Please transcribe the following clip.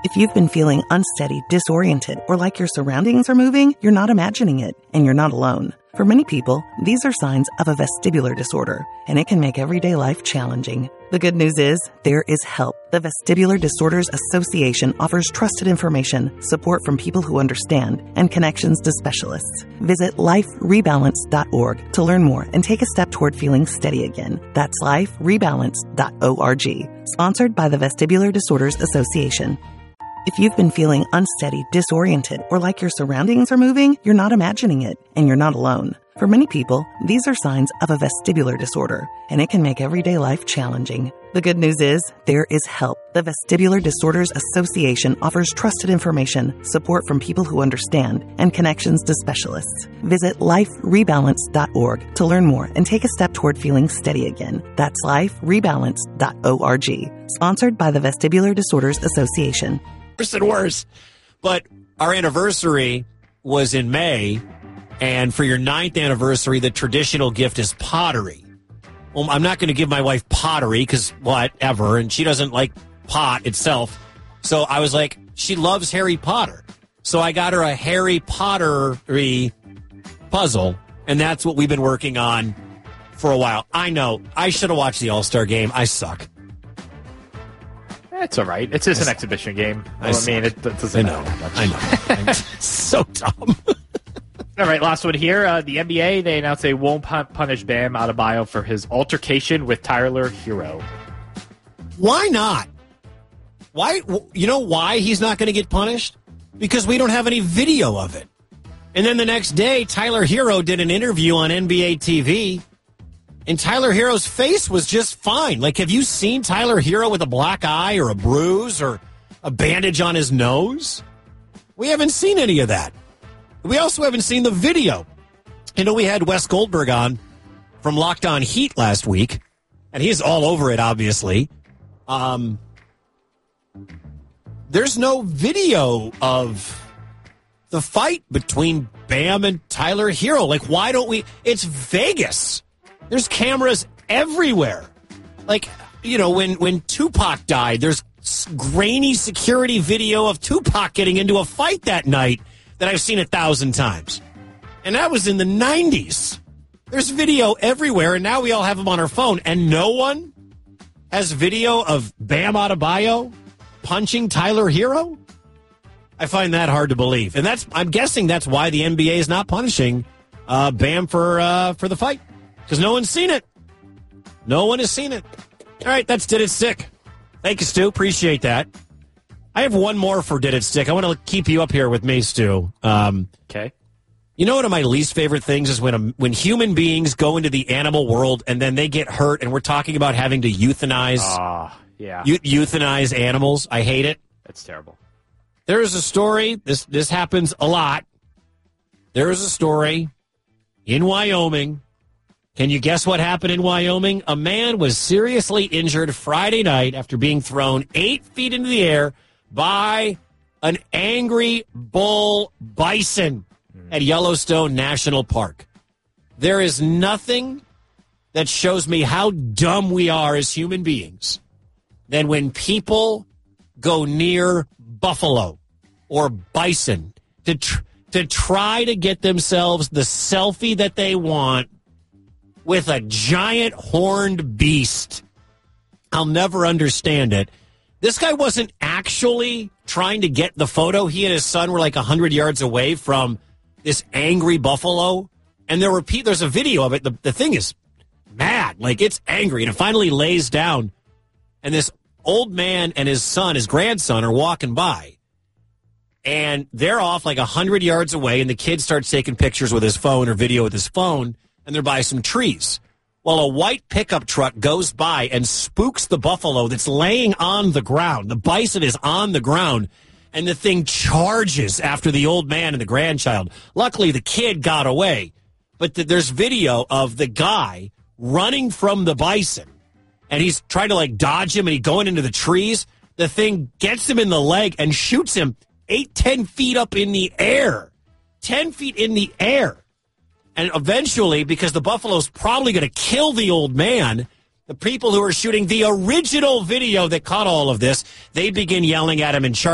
If you've been feeling unsteady, disoriented, or like your surroundings are moving, you're not imagining it, and you're not alone. For many people, these are signs of a vestibular disorder, and it can make everyday life challenging. The good news is, there is help. The Vestibular Disorders Association offers trusted information, support from people who understand, and connections to specialists. Visit liferebalance.org to learn more and take a step toward feeling steady again. That's liferebalance.org. Sponsored by the Vestibular Disorders Association. If you've been feeling unsteady, disoriented, or like your surroundings are moving, you're not imagining it, and you're not alone. For many people, these are signs of a vestibular disorder, and it can make everyday life challenging. The good news is, there is help. The Vestibular Disorders Association offers trusted information, support from people who understand, and connections to specialists. Visit liferebalance.org to learn more and take a step toward feeling steady again. That's liferebalance.org. Sponsored by the Vestibular Disorders Association. Worse and worse. But our anniversary was in May, and for your 9th anniversary, the traditional gift is pottery. Well, I'm not going to give my wife pottery because whatever, and she doesn't like pot itself. So I was like, she loves Harry Potter. So I got her a Harry Pottery puzzle, and that's what we've been working on for a while. I know. I should have watched the All-Star game. I suck. It's all right. It's just an exhibition game. I mean, it doesn't matter that much. I know. I'm so dumb. All right, last one here. The NBA, they announced they won't punish Bam Adebayo for his altercation with Tyler Hero. Why not? Why? You know why he's not going to get punished? Because we don't have any video of it. And then the next day, Tyler Hero did an interview on NBA TV, and Tyler Hero's face was just fine. Like, have you seen Tyler Hero with a black eye or a bruise or a bandage on his nose? We haven't seen any of that. We also haven't seen the video. You know, we had Wes Goldberg on from Locked On Heat last week, and he's all over it, obviously. There's no video of the fight between Bam and Tyler Hero. Like, why don't we? It's Vegas. There's cameras everywhere. Like, you know, when Tupac died, there's grainy security video of Tupac getting into a fight that night that I've seen 1,000 times. And that was in the 90s. There's video everywhere, and now we all have them on our phone, and no one has video of Bam Adebayo punching Tyler Hero? I find that hard to believe. And I'm guessing that's why the NBA is not punishing Bam for the fight. Because no one's seen it. No one has seen it. All right, that's Did It Stick. Thank you, Stu. Appreciate that. I have one more for Did It Stick. I want to keep you up here with me, Stu. Okay. You know, one of my least favorite things is when human beings go into the animal world and then they get hurt, and we're talking about having to euthanize euthanize animals. I hate it. That's terrible. There is a story. This happens a lot. There is a story in Wyoming. Can you guess what happened in Wyoming? A man was seriously injured Friday night after being thrown 8 feet into the air by an angry bull bison at Yellowstone National Park. There is nothing that shows me how dumb we are as human beings than when people go near buffalo or bison to try to get themselves the selfie that they want with a giant horned beast. I'll never understand it. This guy wasn't actually trying to get the photo. He and his son were like 100 yards away from this angry buffalo. And there's a video of it. The thing is mad. Like, it's angry. And it finally lays down. And this old man and his son, his grandson, are walking by. And they're off like 100 yards away. And the kid starts taking pictures with his phone or video with his phone. And they're by some trees. Well, a white pickup truck goes by and spooks the buffalo that's laying on the ground. The bison is on the ground, and the thing charges after the old man and the grandchild. Luckily, the kid got away. But there's video of the guy running from the bison, and he's trying to, like, dodge him, and he's going into the trees. The thing gets him in the leg and shoots him 10 feet up in the air. 10 feet in the air. And eventually, because the buffalo's probably going to kill the old man, the people who are shooting the original video that caught all of this, they begin yelling at him and charging